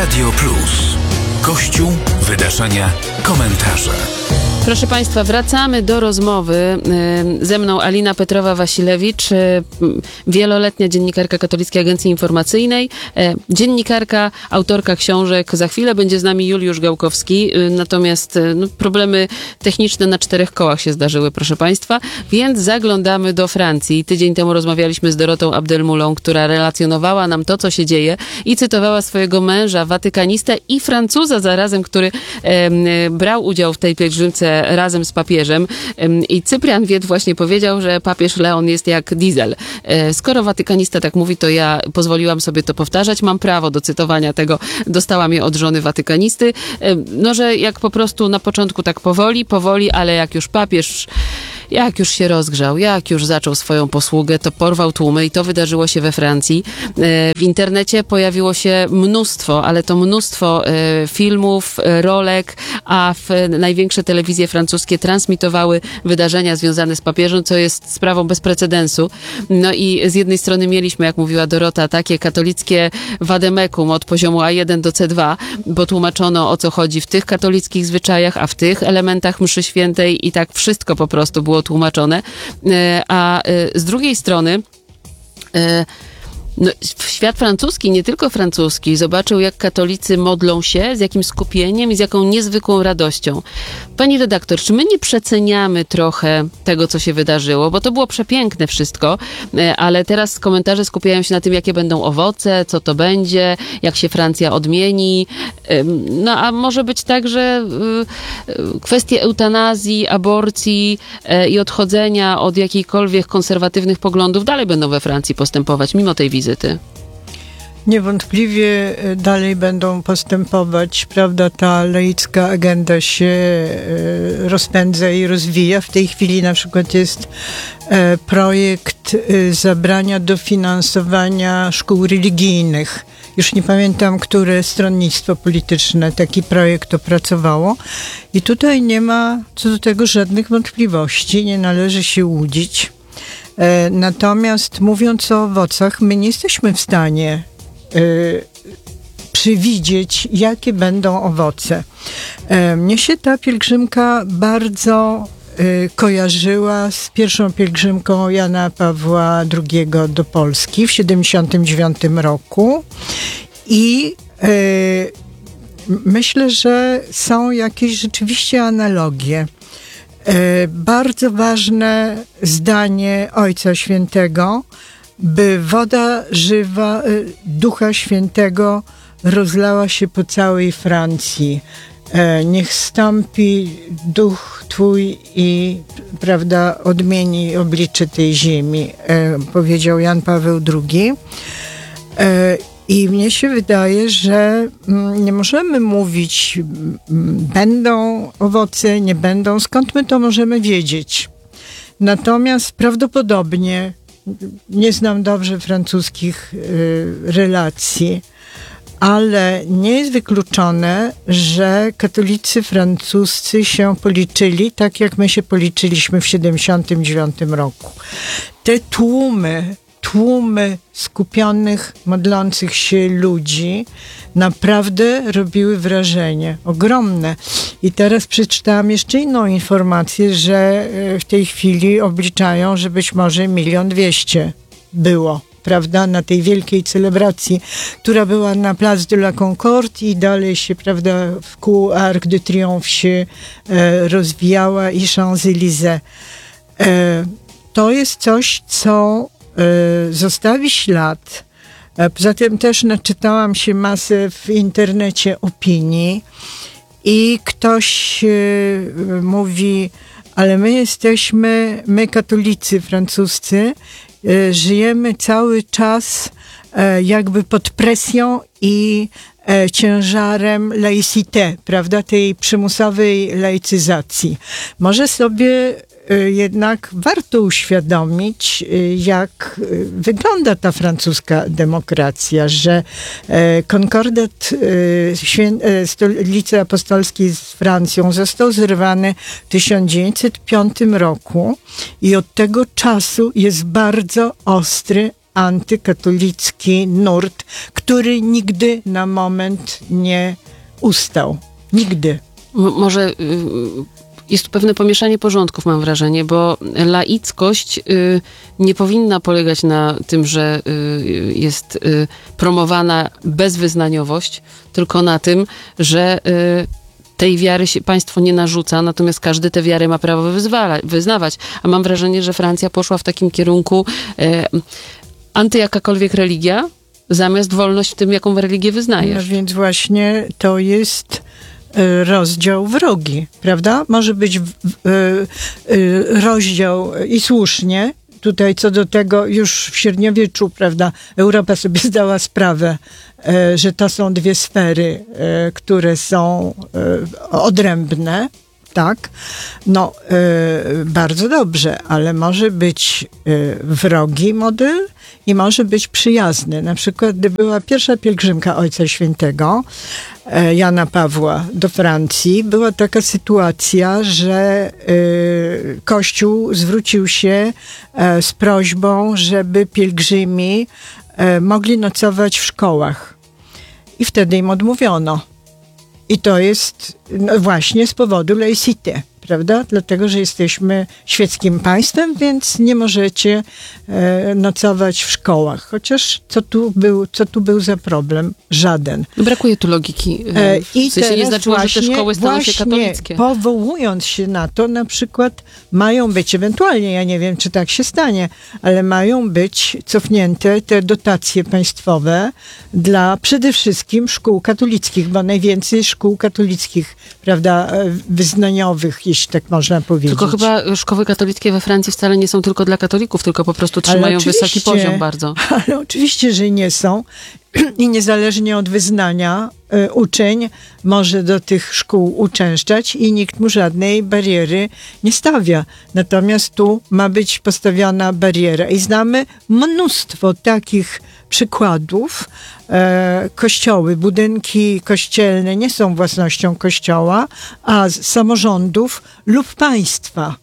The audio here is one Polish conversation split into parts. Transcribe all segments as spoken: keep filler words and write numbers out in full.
Radio Plus. Kościół, wydarzenia, komentarze. Proszę Państwa, wracamy do rozmowy. Ze mną Alina Petrowa-Wasilewicz, wieloletnia dziennikarka Katolickiej Agencji Informacyjnej, dziennikarka, autorka książek. Za chwilę będzie z nami Juliusz Gałkowski, natomiast no, problemy techniczne na czterech kołach się zdarzyły, proszę Państwa, więc zaglądamy do Francji. Tydzień temu rozmawialiśmy z Dorotą Abdelmoulą, która relacjonowała nam to, co się dzieje i cytowała swojego męża, watykanistę i Francuza zarazem, który e, brał udział w tej pielgrzymce razem z papieżem. I Cyprian Wiet właśnie powiedział, że papież Leon jest jak diesel. Skoro watykanista tak mówi, to ja pozwoliłam sobie to powtarzać. Mam prawo do cytowania tego. Dostałam je od żony watykanisty. No, że jak po prostu na początku tak powoli, powoli, ale jak już papież Jak już się rozgrzał, jak już zaczął swoją posługę, to porwał tłumy i to wydarzyło się we Francji. W internecie pojawiło się mnóstwo, ale to mnóstwo filmów, rolek, a w największe telewizje francuskie transmitowały wydarzenia związane z papieżem, co jest sprawą bez precedensu. No i z jednej strony mieliśmy, jak mówiła Dorota, takie katolickie wademekum od poziomu A jeden do C dwa, bo tłumaczono, o co chodzi w tych katolickich zwyczajach, a w tych elementach mszy świętej i tak wszystko po prostu było tłumaczone, a z drugiej strony no, świat francuski, nie tylko francuski, zobaczył, jak katolicy modlą się, z jakim skupieniem i z jaką niezwykłą radością. Pani redaktor, czy my nie przeceniamy trochę tego, co się wydarzyło? Bo to było przepiękne wszystko, ale teraz komentarze skupiają się na tym, jakie będą owoce, co to będzie, jak się Francja odmieni. No a może być tak, że kwestie eutanazji, aborcji i odchodzenia od jakichkolwiek konserwatywnych poglądów dalej będą we Francji postępować, mimo tej wizyty. Niewątpliwie dalej będą postępować, prawda, ta laicka agenda się rozpędza i rozwija. W tej chwili na przykład jest projekt zabrania dofinansowania szkół religijnych. Już nie pamiętam, które stronnictwo polityczne taki projekt opracowało. I tutaj nie ma co do tego żadnych wątpliwości, nie należy się łudzić. Natomiast mówiąc o owocach, my nie jesteśmy w stanie y, przewidzieć, jakie będą owoce. Y, mnie się ta pielgrzymka bardzo y, kojarzyła z pierwszą pielgrzymką Jana Pawła drugiego do Polski w siedemdziesiątym dziewiątym roku i y, myślę, że są jakieś rzeczywiście analogie. Bardzo ważne zdanie Ojca Świętego, by woda żywa Ducha Świętego rozlała się po całej Francji. Niech stąpi Duch Twój i, prawda, odmieni oblicze tej ziemi, powiedział Jan Paweł drugi. I mnie się wydaje, że nie możemy mówić, będą owoce, nie będą. Skąd my to możemy wiedzieć? Natomiast prawdopodobnie, nie znam dobrze francuskich y, relacji, ale nie jest wykluczone, że katolicy francuscy się policzyli tak, jak my się policzyliśmy w siedemdziesiątym dziewiątym roku. Te tłumy, tłumy skupionych, modlących się ludzi naprawdę robiły wrażenie ogromne. I teraz przeczytałam jeszcze inną informację, że w tej chwili obliczają, że być może milion dwieście było, prawda, na tej wielkiej celebracji, która była na Place de la Concorde i dalej się, prawda, w kół Arc de Triomphe się e, rozwijała i Champs-Élysées. E, to jest coś, co zostawi ślad. Poza tym też naczytałam się masę w internecie opinii i ktoś mówi, ale my jesteśmy, my katolicy francuscy, żyjemy cały czas jakby pod presją i ciężarem laicité, prawda, tej przymusowej laicyzacji. Może sobie jednak warto uświadomić, jak wygląda ta francuska demokracja, że konkordat Stolicy Apostolskiej z Francją został zerwany w tysiąc dziewięćset piątym roku i od tego czasu jest bardzo ostry antykatolicki nurt, który nigdy na moment nie ustał. Nigdy. M- może y, jest tu pewne pomieszanie porządków, mam wrażenie, bo laickość y, nie powinna polegać na tym, że y, jest y, promowana bezwyznaniowość, tylko na tym, że y, tej wiary się państwo nie narzuca, natomiast każdy tę wiarę ma prawo wyzwala, wyznawać. A mam wrażenie, że Francja poszła w takim kierunku y, anty jakakolwiek religia, zamiast wolność w tym, jaką religię wyznajesz. No więc właśnie to jest rozdział wrogi, prawda? Może być w, w, y, rozdział i słusznie. Tutaj co do tego już w średniowieczu, prawda, Europa sobie zdała sprawę, y, że to są dwie sfery, y, które są y, odrębne, tak? No, y, bardzo dobrze, ale może być y, wrogi model i może być przyjazny. Na przykład, gdy była pierwsza pielgrzymka Ojca Świętego, y, Jana Pawła do Francji, była taka sytuacja, że y, Kościół zwrócił się y, z prośbą, żeby pielgrzymi y, mogli nocować w szkołach. I wtedy im odmówiono. I to jest no właśnie z powodu laicité, prawda? Dlatego, że jesteśmy świeckim państwem, więc nie możecie e, nocować w szkołach. Chociaż co tu był, co tu był za problem? Żaden. Brakuje tu logiki. E, w I sensie nie znaczyło, właśnie, że te szkoły staną się właśnie katolickie. Powołując się na to, na przykład mają być ewentualnie, ja nie wiem, czy tak się stanie, ale mają być cofnięte te dotacje państwowe dla przede wszystkim szkół katolickich, bo najwięcej szkół katolickich, prawda, wyznaniowych, jeśli tak można powiedzieć. Tylko chyba szkoły katolickie we Francji wcale nie są tylko dla katolików, tylko po prostu trzymają wysoki poziom bardzo. Ale oczywiście, że nie są. I niezależnie od wyznania y, uczeń może do tych szkół uczęszczać i nikt mu żadnej bariery nie stawia. Natomiast tu ma być postawiona bariera. I znamy mnóstwo takich przykładów. E, kościoły, budynki kościelne nie są własnością kościoła, a z samorządów lub państwa.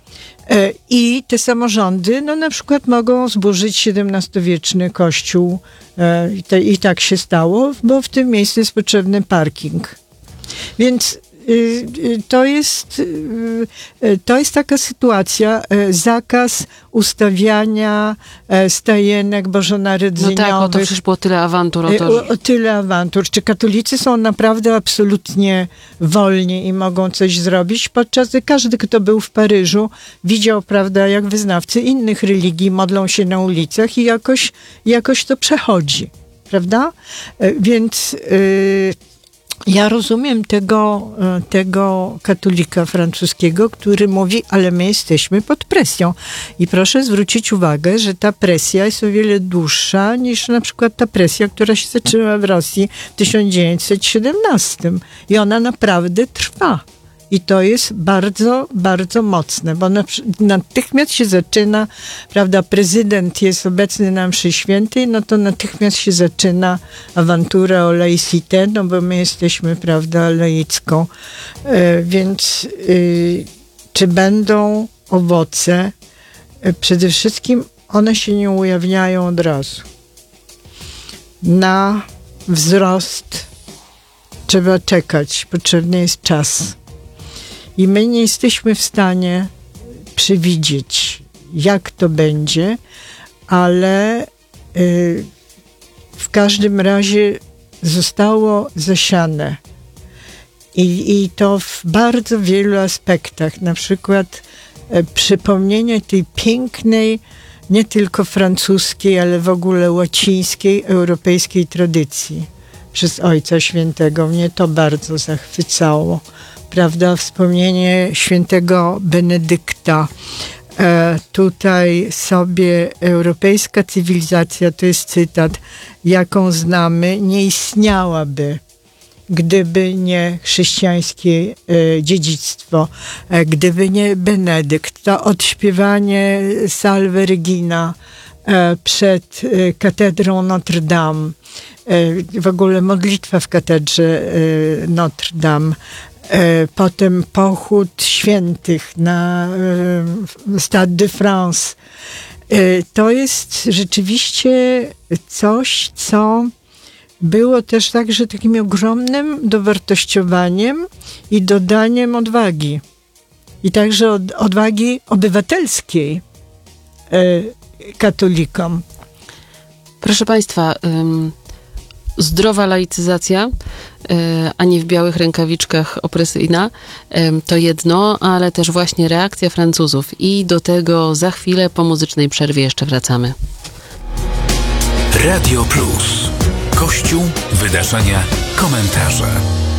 I te samorządy, no na przykład mogą zburzyć siedemnastowieczny kościół i, te, i tak się stało, bo w tym miejscu jest potrzebny parking. Więc to jest, to jest taka sytuacja, zakaz ustawiania stajenek bożonarodzeniowych. No tak, o to przecież było tyle awantur. O, to, o, o tyle awantur. Czy katolicy są naprawdę absolutnie wolni i mogą coś zrobić? Podczas gdy każdy, kto był w Paryżu, widział, prawda, jak wyznawcy innych religii modlą się na ulicach i jakoś, jakoś to przechodzi. Prawda? Więc... Yy, Ja rozumiem tego, tego katolika francuskiego, który mówi, ale my jesteśmy pod presją. I proszę zwrócić uwagę, że ta presja jest o wiele dłuższa niż na przykład ta presja, która się zaczęła w Rosji w tysiąc dziewięćset siedemnastym. I ona naprawdę trwa. I to jest bardzo, bardzo mocne, bo natychmiast się zaczyna, prawda, prezydent jest obecny na mszy świętej, no to natychmiast się zaczyna awantura o laicité, no bo my jesteśmy, prawda, laicką. E, więc y, czy będą owoce? E, przede wszystkim one się nie ujawniają od razu. Na wzrost trzeba czekać, potrzebny jest czas. I my nie jesteśmy w stanie przewidzieć, jak to będzie, ale y, w każdym razie zostało zasiane. I, i to w bardzo wielu aspektach. Na przykład y, przypomnienie tej pięknej, nie tylko francuskiej, ale w ogóle łacińskiej, europejskiej tradycji przez Ojca Świętego. Mnie to bardzo zachwycało. Prawda, wspomnienie świętego Benedykta. E, tutaj sobie europejska cywilizacja, to jest cytat, jaką znamy, nie istniałaby, gdyby nie chrześcijańskie e, dziedzictwo, e, gdyby nie Benedykt. To odśpiewanie Salve Regina e, przed e, katedrą Notre Dame, e, w ogóle modlitwa w katedrze e, Notre Dame, potem pochód świętych na Stade de France. To jest rzeczywiście coś, co było też także takim ogromnym dowartościowaniem i dodaniem odwagi. I także od, odwagi obywatelskiej katolikom. Proszę Państwa, ym, zdrowa laicyzacja, y, a nie w białych rękawiczkach opresyjna, ym, to jedno, ale też właśnie reakcja Francuzów. I do tego za chwilę po muzycznej przerwie jeszcze wracamy. Radio Plus. Kościół, wydarzenia, komentarze.